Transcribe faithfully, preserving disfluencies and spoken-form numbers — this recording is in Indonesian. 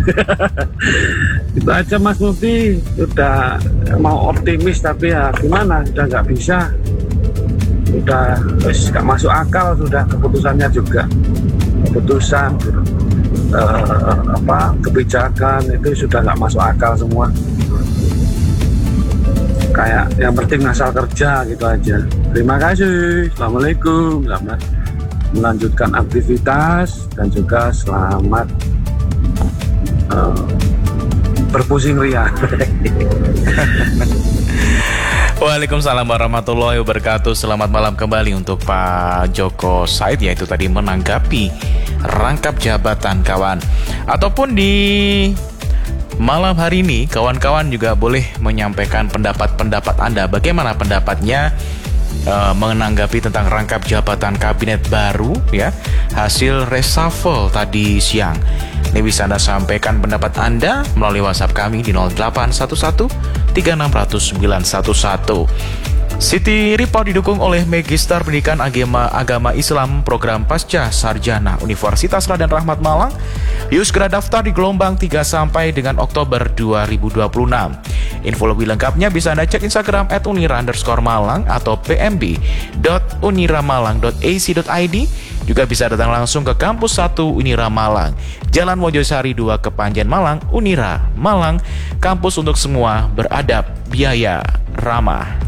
Itu aja Mas Mufti, udah mau optimis tapi ya gimana, udah nggak bisa, udah nggak masuk akal sudah keputusannya juga, keputusan eh, apa kebijakan itu sudah nggak masuk akal semua. Kayak yang penting asal kerja gitu aja. Terima kasih, assalamualaikum, selamat melanjutkan aktivitas dan juga selamat uh, berpusing ria. Waalaikumsalam warahmatullahi wabarakatuh. Selamat malam kembali untuk Pak Joko Said, yaitu tadi menanggapi rangkap jabatan kawan. Ataupun di malam hari ini kawan-kawan juga boleh menyampaikan pendapat-pendapat Anda. Bagaimana pendapatnya Uh, menanggapi tentang rangkap jabatan kabinet baru ya, hasil reshuffle tadi siang. Ini bisa Anda sampaikan pendapat Anda melalui WhatsApp kami di nol delapan satu satu tiga enam nol nol sembilan satu satu. City Report didukung oleh Magister Pendidikan Agama, Agama Islam Program Pasca Sarjana Universitas Raden Rahmat Malang. Yuk segera daftar di gelombang tiga sampai dengan Oktober dua ribu dua puluh enam. Info lebih lengkapnya bisa Anda cek Instagram at unira underscore malang atau pmb dot uniramalang dot a c dot i d. Juga bisa datang langsung ke Kampus satu Unira Malang, Jalan Wojosari dua Kepanjen Malang, Unira Malang. Kampus untuk semua, beradab, biaya ramah.